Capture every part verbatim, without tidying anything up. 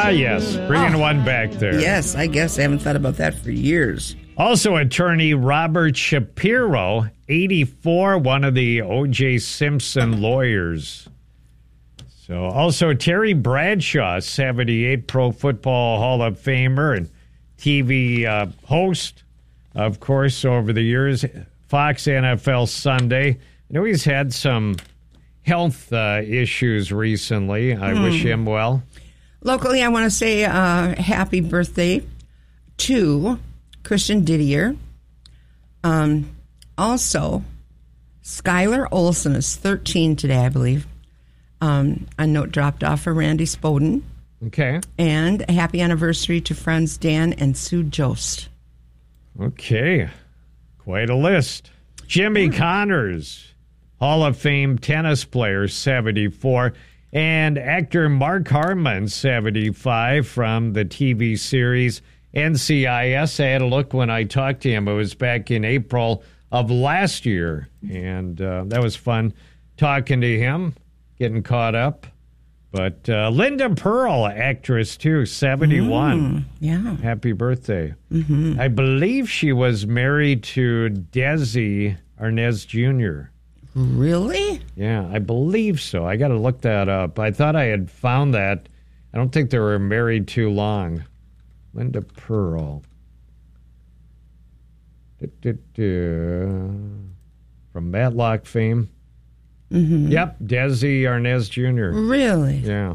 Ah, yes. Bringing Oh. one back there. Yes, I guess. I haven't thought about that for years. Also, attorney Robert Shapiro, eighty-four, one of the O J. Simpson lawyers. So, also Terry Bradshaw, seventy-eight, Pro Football Hall of Famer and T V uh, host, of course, over the years. Fox N F L Sunday. I know he's had some health uh, issues recently. I Hmm. wish him well. Locally, I want to say uh, happy birthday to Christian Didier. Um, also, Skylar Olson is thirteen today, I believe. Um, a note dropped off for Randy Spoden. Okay. And a happy anniversary to friends Dan and Sue Jost. Okay. Quite a list. Jimmy Connors, Hall of Fame tennis player, seventy-four. And actor Mark Harmon, seventy-five, from the T V series N C I S. I had a look when I talked to him. It was back in April of last year. And uh, that was fun talking to him, getting caught up. But uh, Linda Pearl, actress too, seventy-one. Mm, yeah. Happy birthday. Mm-hmm. I believe she was married to Desi Arnaz Junior Really? Yeah, I believe so. I got to look that up. I thought I had found that. I don't think they were married too long. Linda Pearl. Du-du-du. From Matlock fame. Mm-hmm. Yep, Desi Arnaz Junior Really? Yeah.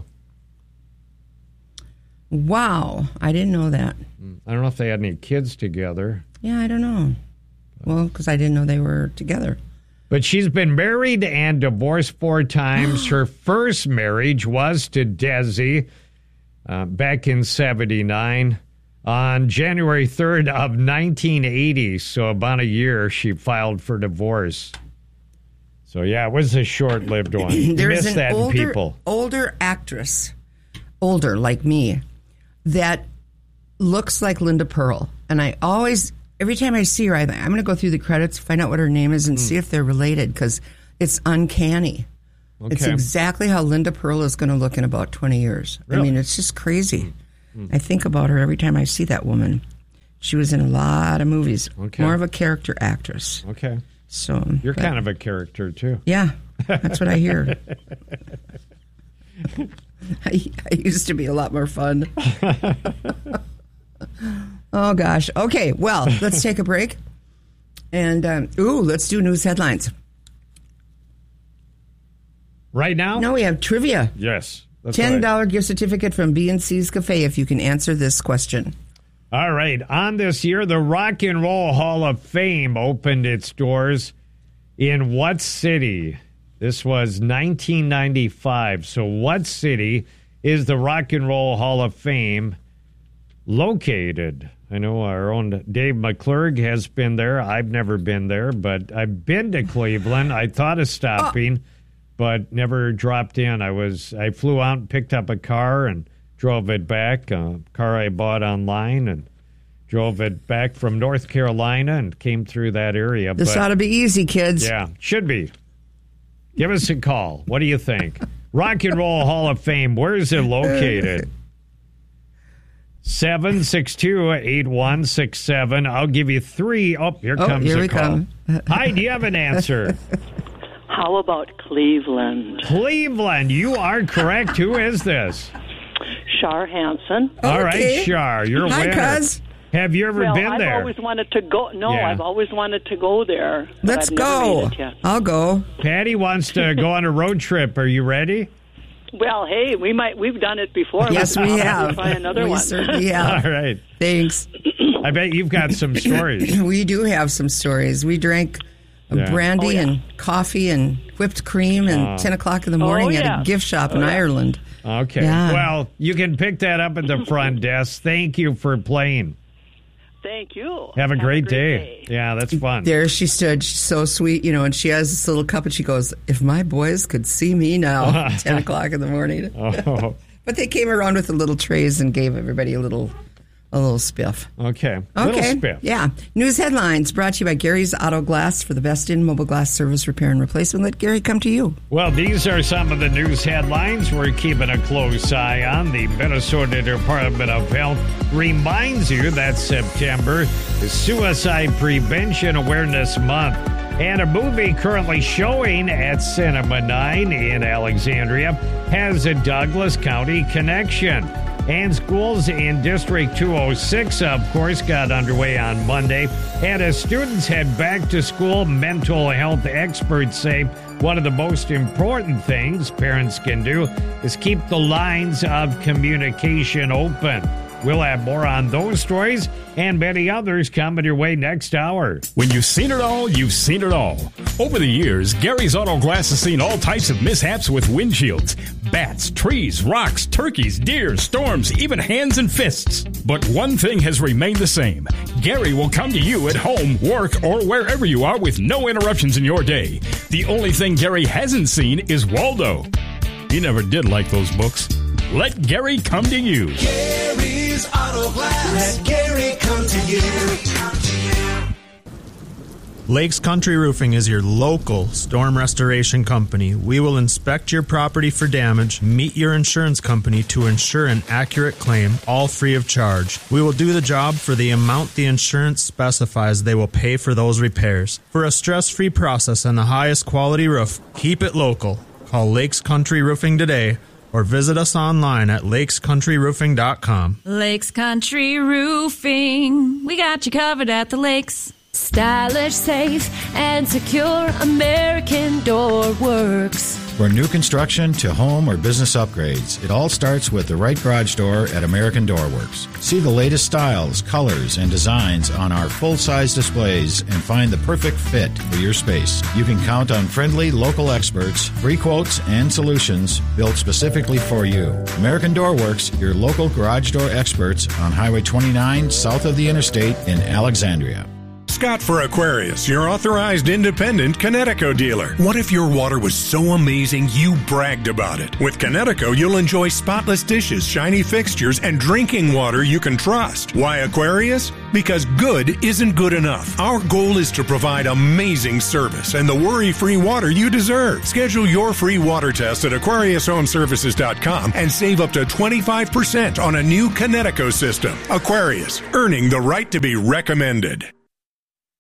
Wow. I didn't know that. I don't know if they had any kids together. Yeah, I don't know. Well, because I didn't know they were together. But she's been married and divorced four times. Her first marriage was to Desi uh, back in seventy-nine. On January third of nineteen eighty, so about a year, she filed for divorce. So, yeah, it was a short-lived one. You There's miss an that in older, people. older actress, older like me, that looks like Linda Pearl. And I always, every time I see her, I think, I'm going to go through the credits, find out what her name is, and Mm. see if they're related, because it's uncanny. Okay. It's exactly how Linda Pearl is going to look in about twenty years. Really? I mean, it's just crazy. I think about her every time I see that woman. She was in a lot of movies. Okay. More of a character actress. Okay. So You're but- kind of a character, too. Yeah, that's what I hear. I, I used to be a lot more fun. Oh, gosh. Okay, well, let's take a break. And, um, ooh, let's do news headlines. Right now? No, we have trivia. Yes. That's ten dollars right. gift certificate from B and C's Cafe if you can answer this question. All right. On this year, the Rock and Roll Hall of Fame opened its doors in what city? This was nineteen ninety-five. So what city is the Rock and Roll Hall of Fame located? I know our own Dave McClurg has been there. I've never been there, but I've been to Cleveland. I thought of stopping, oh. but never dropped in. I was I flew out and picked up a car and drove it back, a car I bought online, and drove it back from North Carolina and came through that area. This but, ought to be easy, kids. Yeah, should be. Give us a call. What do you think? Rock and Roll Hall of Fame, where is it located? seven six two, eight one six seven. I'll give you three. Oh, here oh, comes here a we call. Come. Hi, do you have an answer? How about Cleveland? Cleveland, you are correct. Who is this? Shar Hansen. All Okay. right, Shar, you're a Hi, winner. cuz. Have you ever well, been I've there? always wanted to go. No, Yeah. I've always wanted to go there. but Let's I've never go. made it yet. I'll go. Patty wants to go on a road trip. Are you ready? Well, hey, we might. We've done it before. Yes, Let's we probably have. Try another we one. certainly have. All right. Thanks. I bet you've got some stories. We do have some stories. We drank Yeah. brandy Oh, yeah. and coffee and whipped cream and Oh. ten o'clock in the morning Oh, at yeah. a gift shop Oh, in yeah. Ireland. Okay. Yeah. Well, you can pick that up at the front desk. Thank you for playing. Thank you. Have a great, day. day. Yeah, that's fun. There she stood. She's so sweet, you know, and she has this little cup and she goes, if my boys could see me now, ten o'clock in the morning. Oh. But they came around with the little trays and gave everybody a little a little spiff. Okay. Okay. Little spiff. Yeah. News headlines brought to you by Gary's Auto Glass for the best in mobile glass service, repair, and replacement. Let Gary come to you. Well, these are some of the news headlines we're keeping a close eye on. The Minnesota Department of Health reminds you that September is Suicide Prevention Awareness Month. And a movie currently showing at Cinema nine in Alexandria has a Douglas County connection. And schools in District two oh six, of course, got underway on Monday. And as students head back to school, mental health experts say one of the most important things parents can do is keep the lines of communication open. We'll have more on those stories and many others coming your way next hour. When you've seen it all, you've seen it all. Over the years, Gary's Auto Glass has seen all types of mishaps with windshields. Bats, trees, rocks, turkeys, deer, storms, even hands and fists. But one thing has remained the same. Gary will come to you at home, work, or wherever you are with no interruptions in your day. The only thing Gary hasn't seen is Waldo. He never did like those books. Let Gary come to you. Gary's Auto Glass. Let Gary come to you. Lakes Country Roofing is your local storm restoration company. We will inspect your property for damage, meet your insurance company to ensure an accurate claim, all free of charge. We will do the job for the amount the insurance specifies they will pay for those repairs. For a stress-free process and the highest quality roof, keep it local. Call Lakes Country Roofing today, or visit us online at lakes country roofing dot com. Lakes Country Roofing. We got you covered at the lakes. Stylish, safe, and secure American Door Works. For new construction to home or business upgrades, it all starts with the right garage door at American Door Works. See the latest styles, colors, and designs on our full-size displays and find the perfect fit for your space. You can count on friendly local experts, free quotes, and solutions built specifically for you. American Door Works, your local garage door experts on Highway twenty-nine, south of the interstate in Alexandria. Scott for Aquarius, your authorized independent Connecticut dealer. What if your water was so amazing you bragged about it? With Connecticut, you'll enjoy spotless dishes, shiny fixtures, and drinking water you can trust. Why Aquarius? Because good isn't good enough. Our goal is to provide amazing service and the worry-free water you deserve. Schedule your free water test at aquarius home services dot com and save up to twenty-five percent on a new Connecticut system. Aquarius, earning the right to be recommended.